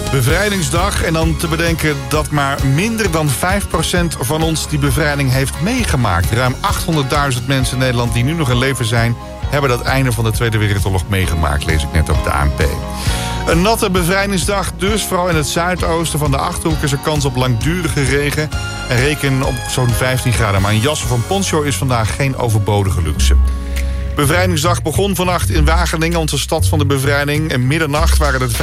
Bevrijdingsdag en dan te bedenken dat maar minder dan 5% van ons die bevrijding heeft meegemaakt. Ruim 800.000 mensen in Nederland die nu nog in leven zijn, hebben dat einde van de Tweede Wereldoorlog meegemaakt, lees ik net op de ANP. Een natte bevrijdingsdag, dus vooral in het zuidoosten van de Achterhoek is er kans op langdurige regen. En reken op zo'n 15 graden, maar een jas of een poncho is vandaag geen overbodige luxe. Bevrijdingsdag begon vannacht in Wageningen, onze stad van de bevrijding. En middernacht waren het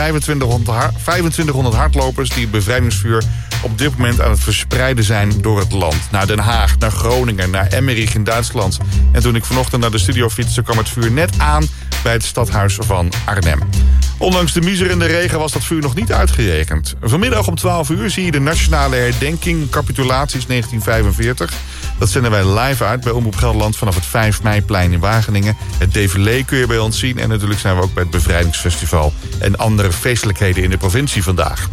2500 hardlopers die het bevrijdingsvuur op dit moment aan het verspreiden zijn door het land. Naar Den Haag, naar Groningen, naar Emmerich in Duitsland. En toen ik vanochtend naar de studio fietste, kwam het vuur net aan bij het stadhuis van Arnhem. Ondanks de miserende regen was dat vuur nog niet uitgerekend. Vanmiddag om 12 uur zie je de nationale herdenking capitulaties 1945. Dat zenden wij live uit bij Omroep Gelderland vanaf het 5 meiplein in Wageningen. Het défilé kun je bij ons zien en natuurlijk zijn we ook bij het Bevrijdingsfestival en andere feestelijkheden in de provincie vandaag.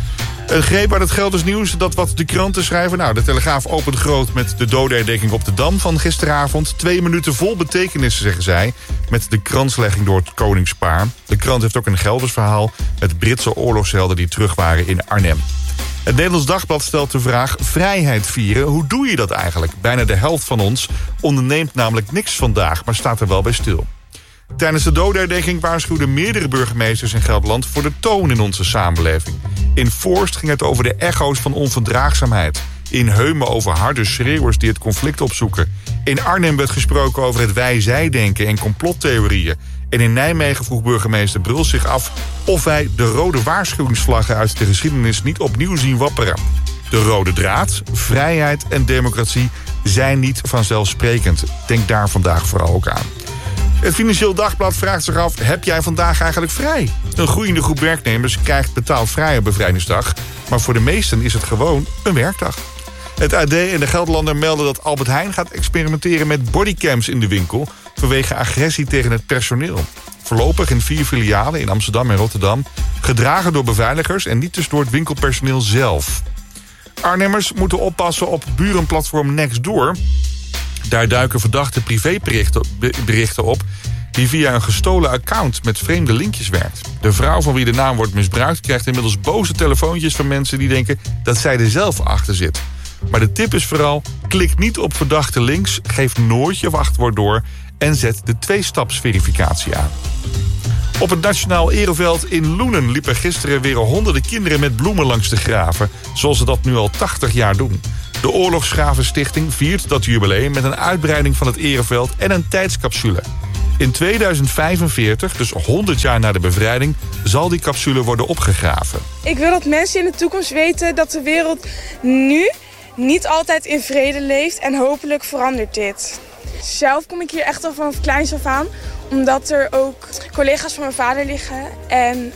Een greep uit het Gelders nieuws, dat wat de kranten schrijven. Nou, de Telegraaf opent groot met de dodenherdenking op de Dam van gisteravond. 2 minuten vol betekenis, zeggen zij, met de kranslegging door het koningspaar. De krant heeft ook een Gelders verhaal met Britse oorlogshelden die terug waren in Arnhem. Het Nederlands Dagblad stelt de vraag: vrijheid vieren, hoe doe je dat eigenlijk? Bijna de helft van ons onderneemt namelijk niks vandaag, maar staat er wel bij stil. Tijdens de dodenherdenking waarschuwden meerdere burgemeesters in Gelderland voor de toon in onze samenleving. In Voorst ging het over de echo's van onverdraagzaamheid. In Heumen over harde schreeuwers die het conflict opzoeken. In Arnhem werd gesproken over het wij-zij-denken en complottheorieën. En in Nijmegen vroeg burgemeester Bruls zich af of wij de rode waarschuwingsvlaggen uit de geschiedenis niet opnieuw zien wapperen. De rode draad, vrijheid en democratie zijn niet vanzelfsprekend. Denk daar vandaag vooral ook aan. Het Financieel Dagblad vraagt zich af: heb jij vandaag eigenlijk vrij? Een groeiende groep werknemers krijgt betaald vrij op bevrijdingsdag, maar voor de meesten is het gewoon een werkdag. Het AD en de Gelderlander melden dat Albert Heijn gaat experimenteren met bodycams in de winkel vanwege agressie tegen het personeel. Voorlopig in 4 filialen in Amsterdam en Rotterdam, gedragen door beveiligers en niet dus door het winkelpersoneel zelf. Arnhemmers moeten oppassen op burenplatform Nextdoor. Daar duiken verdachte privéberichten op die via een gestolen account met vreemde linkjes werkt. De vrouw van wie de naam wordt misbruikt krijgt inmiddels boze telefoontjes van mensen die denken dat zij er zelf achter zit. Maar de tip is vooral: klik niet op verdachte links, geef nooit je wachtwoord door en zet de 2-stapsverificatie aan. Op het Nationaal Ereveld in Loenen liepen gisteren weer honderden kinderen met bloemen langs de graven, zoals ze dat nu al 80 jaar doen. De Oorlogsgravenstichting viert dat jubileum met een uitbreiding van het ereveld en een tijdscapsule. In 2045, dus 100 jaar na de bevrijding, zal die capsule worden opgegraven. Ik wil dat mensen in de toekomst weten dat de wereld nu niet altijd in vrede leeft en hopelijk verandert dit. Zelf kom ik hier echt al vanaf kleins af aan, omdat er ook collega's van mijn vader liggen en